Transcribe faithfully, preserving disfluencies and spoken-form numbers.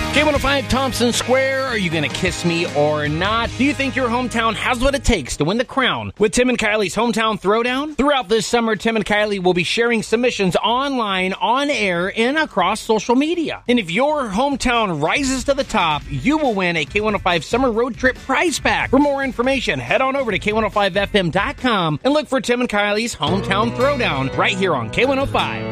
K one oh five Thompson Square, are you going to kiss me or not? Do you think your hometown has what it takes to win the crown with Tim and Kylie's Hometown Throwdown? Throughout this summer, Tim and Kylie will be sharing submissions online, on air, and across social media. And if your hometown rises to the top, you will win a K one oh five Summer Road Trip prize pack. For more information, head on over to K one oh five F M dot com and look for Tim and Kylie's Hometown Throwdown right here on K one oh five.